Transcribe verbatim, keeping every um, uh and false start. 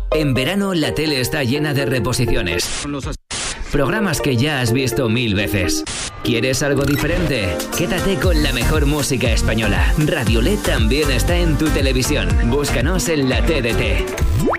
En verano la tele está llena de reposiciones. Programas que ya has visto mil veces. ¿Quieres algo diferente? Quédate con la mejor música española. Radiolet también está en tu televisión. Búscanos en la T D T.